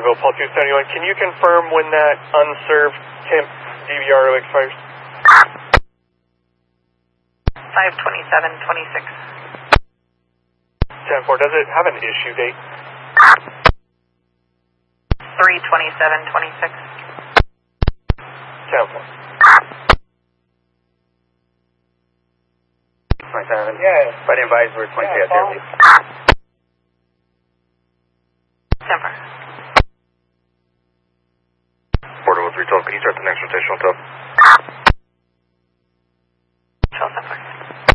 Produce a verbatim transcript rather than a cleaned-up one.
Porterville, Paul two seventy-one. Can you confirm when that unserved temp D V R O expires? five twenty-seven twenty-six. ten four, does it have an issue date? three twenty-seven twenty-six. ten four. twenty-seven. Yeah. But advise we're twenty-three out there, please. Temper. Porterville three twelve, can you start the next rotational tub?